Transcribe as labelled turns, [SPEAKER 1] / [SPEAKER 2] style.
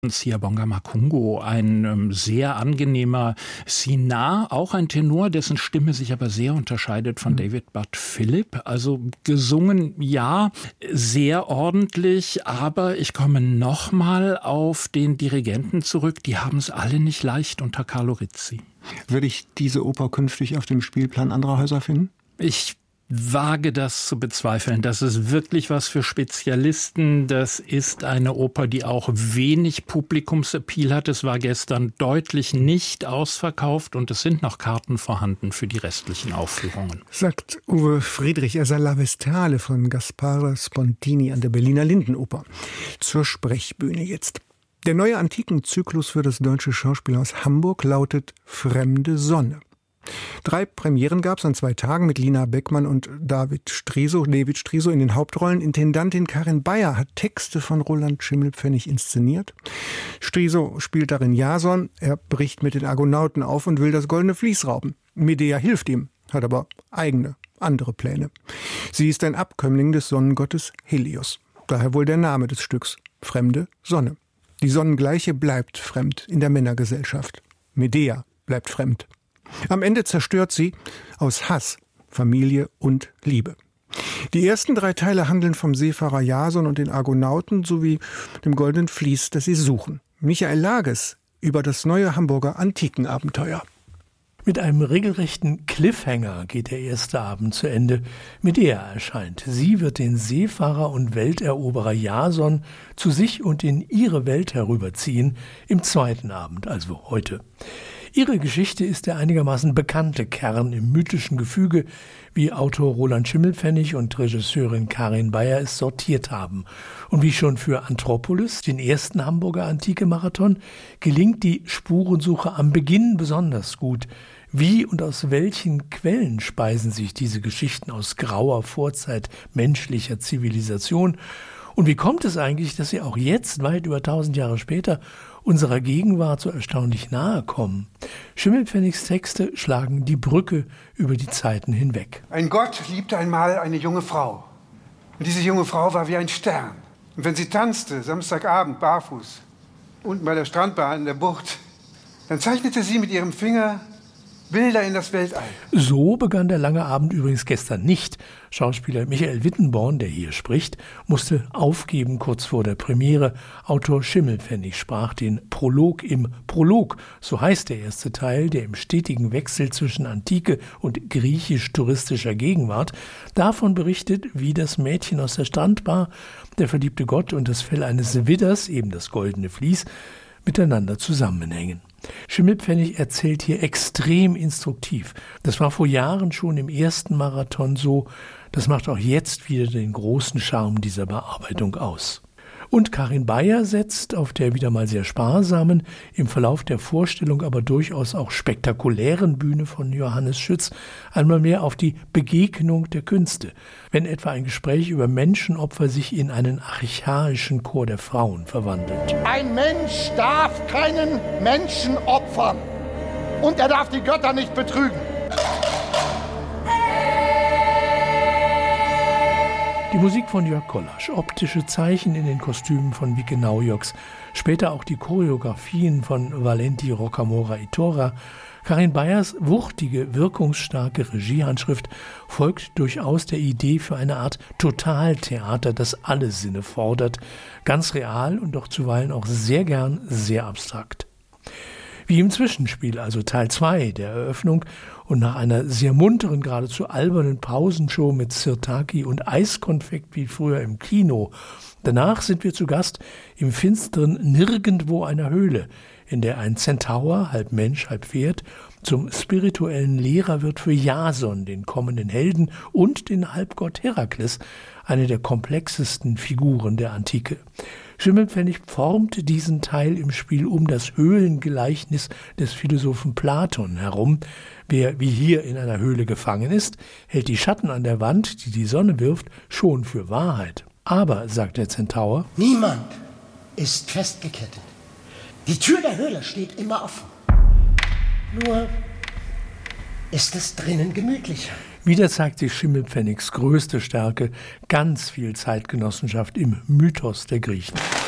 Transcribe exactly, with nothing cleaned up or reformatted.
[SPEAKER 1] Siyabonga Makungu, ein ähm, sehr angenehmer Sinar, auch ein Tenor, dessen Stimme sich aber sehr unterscheidet von mhm. David Budd Philip. Also gesungen, ja, sehr ordentlich, aber ich komme nochmal auf den Dirigenten zurück. Die haben es alle nicht leicht unter Carlo Rizzi.
[SPEAKER 2] Würde ich diese Oper künftig auf dem Spielplan anderer Häuser finden?
[SPEAKER 1] Ich wage das zu bezweifeln. Das ist wirklich was für Spezialisten. Das ist eine Oper, die auch wenig Publikumsappeal hat. Es war gestern deutlich nicht ausverkauft und es sind noch Karten vorhanden für die restlichen Aufführungen.
[SPEAKER 2] Sagt Uwe Friedrich, er sei La Vestale von Gaspare Spontini an der Berliner Lindenoper. Zur Sprechbühne jetzt. Der neue Antikenzyklus für das Deutsche Schauspielhaus Hamburg lautet Fremde Sonne. Drei Premieren gab es an zwei Tagen mit Lina Beckmann und David Striso, David Striso in den Hauptrollen. Intendantin Karin Beyer hat Texte von Roland Schimmelpfennig inszeniert. Striso spielt darin Jason. Er bricht mit den Argonauten auf und will das goldene Vlies rauben. Medea hilft ihm, hat aber eigene, andere Pläne. Sie ist ein Abkömmling des Sonnengottes Helios. Daher wohl der Name des Stücks, Fremde Sonne. Die Sonnengleiche bleibt fremd in der Männergesellschaft. Medea bleibt fremd. Am Ende zerstört sie aus Hass Familie und Liebe. Die ersten drei Teile handeln vom Seefahrer Jason und den Argonauten sowie dem goldenen Vlies, das sie suchen. Michael Lages über das neue Hamburger Antikenabenteuer.
[SPEAKER 3] Mit einem regelrechten Cliffhanger geht der erste Abend zu Ende. Medea erscheint. Sie wird den Seefahrer und Welteroberer Jason zu sich und in ihre Welt herüberziehen, im zweiten Abend, also heute. Ihre Geschichte ist der einigermaßen bekannte Kern im mythischen Gefüge, wie Autor Roland Schimmelpfennig und Regisseurin Karin Beyer es sortiert haben. Und wie schon für Anthropolis, den ersten Hamburger Antike-Marathon, gelingt die Spurensuche am Beginn besonders gut. Wie und aus welchen Quellen speisen sich diese Geschichten aus grauer Vorzeit menschlicher Zivilisation? Und wie kommt es eigentlich, dass sie auch jetzt, weit über tausend Jahre später, unserer Gegenwart so erstaunlich nahe kommen? Schimmelpfennigs Texte schlagen die Brücke über die Zeiten hinweg.
[SPEAKER 4] Ein Gott liebte einmal eine junge Frau. Und diese junge Frau war wie ein Stern. Und wenn sie tanzte, Samstagabend, barfuß, unten bei der Strandbar in der Bucht, dann zeichnete sie mit ihrem Finger Bilder in das Weltall.
[SPEAKER 3] So begann der lange Abend übrigens gestern nicht. Schauspieler Michael Wittenborn, der hier spricht, musste aufgeben kurz vor der Premiere. Autor Schimmelpfennig sprach den Prolog im Prolog. So heißt der erste Teil, der im stetigen Wechsel zwischen Antike und griechisch-touristischer Gegenwart davon berichtet, wie das Mädchen aus der Strandbar, der verliebte Gott und das Fell eines Widders, eben das goldene Vlies, miteinander zusammenhängen. Schimmelpfennig erzählt hier extrem instruktiv. Das war vor Jahren schon im ersten Marathon so. Das macht auch jetzt wieder den großen Charme dieser Bearbeitung aus. Und Karin Beyer setzt auf der wieder mal sehr sparsamen, im Verlauf der Vorstellung aber durchaus auch spektakulären Bühne von Johannes Schütz einmal mehr auf die Begegnung der Künste, wenn etwa ein Gespräch über Menschenopfer sich in einen archaischen Chor der Frauen verwandelt.
[SPEAKER 5] Ein Mensch darf keinen Menschen opfern und er darf die Götter nicht betrügen.
[SPEAKER 3] Die Musik von Jörg Kollasch, optische Zeichen in den Kostümen von Wieke Naujoks, später auch die Choreografien von Valenti Rocamora Itorra. Karin Beyers wuchtige, wirkungsstarke Regiehandschrift folgt durchaus der Idee für eine Art Totaltheater, das alle Sinne fordert. Ganz real und doch zuweilen auch sehr gern sehr abstrakt. Wie im Zwischenspiel, also Teil zwei der Eröffnung, und nach einer sehr munteren, geradezu albernen Pausenshow mit Sirtaki und Eiskonfekt wie früher im Kino. Danach sind wir zu Gast im finsteren Nirgendwo einer Höhle, in der ein Zentaur, halb Mensch, halb Pferd, zum spirituellen Lehrer wird für Jason, den kommenden Helden, und den Halbgott Herakles, eine der komplexesten Figuren der Antike. Schimmelpfennig formt diesen Teil im Spiel um das Höhlengleichnis des Philosophen Platon herum. Wer wie hier in einer Höhle gefangen ist, hält die Schatten an der Wand, die die Sonne wirft, schon für Wahrheit. Aber, sagt der Zentaur,
[SPEAKER 6] niemand ist festgekettet. Die Tür der Höhle steht immer offen. Nur ist es drinnen gemütlicher.
[SPEAKER 3] Wieder zeigt sich Schimmelpfennigs größte Stärke, ganz viel Zeitgenossenschaft im Mythos der Griechen.